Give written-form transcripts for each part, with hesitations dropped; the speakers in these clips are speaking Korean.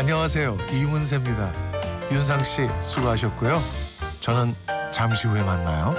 안녕하세요. 이문세입니다. 윤상 씨 수고하셨고요. 저는 잠시 후에 만나요.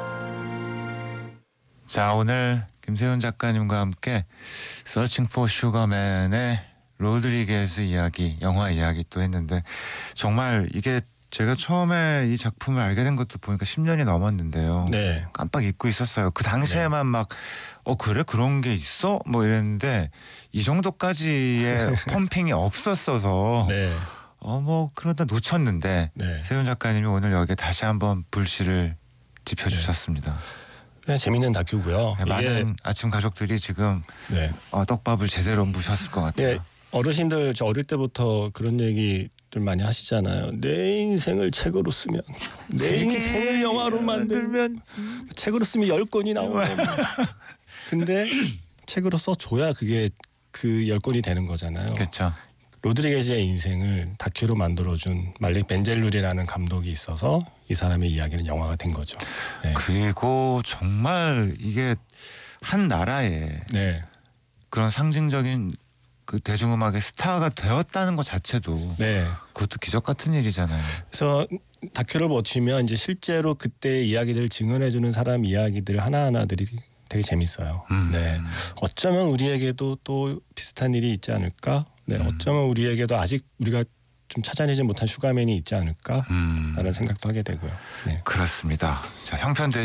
자, 오늘 김세훈 작가님과 함께 Searching for Sugarman의 로드리게즈 이야기, 영화 이야기 또 했는데 정말 이게 제가 처음에 이 작품을 알게 된 것도 보니까 10년이 넘었는데요. 네. 깜빡 잊고 있었어요. 그 당시에만 막 그래? 그런 게 있어? 뭐 이랬는데 이 정도까지의 펌핑이 없었어서 네. 뭐 그러다 놓쳤는데 네. 세훈 작가님이 오늘 여기에 다시 한번 불씨를 지펴주셨습니다. 그냥 재밌는 다큐고요. 많은 아침 가족들이 지금 네. 떡밥을 제대로 무셨을 것 같아요. 예, 어르신들 저 어릴 때부터 그런 얘기들 많이 하시잖아요. 내 인생을 책으로 쓰면, 내 인생을 영화로 만들면 책으로 쓰면 10권이 나오네. 근데 책으로 써줘야 그게 그 10권이 되는 거잖아요. 그렇죠. 로드리게즈의 인생을 다큐로 만들어준 말릭 벤젤룰이라는 감독이 있어서 이 사람의 이야기는 영화가 된 거죠. 네. 그리고 정말 이게 한 나라의 네. 그런 상징적인 그 대중음악의 스타가 되었다는 것 자체도 네. 그것도 기적 같은 일이잖아요. 그래서 다큐를 보시면 이제 실제로 그때의 이야기들을 증언해주는 사람 이야기들 하나하나들이 되게 재밌어요. 네. 어쩌면 우리에게도 또 비슷한 일이 있지 않을까? 네. 어쩌면 우리에게도 아직 우리가 좀 찾아내지 못한 슈가맨이 있지 않을까? 라는 생각도 하게 되고요. 네. 그렇습니다. 자, 형편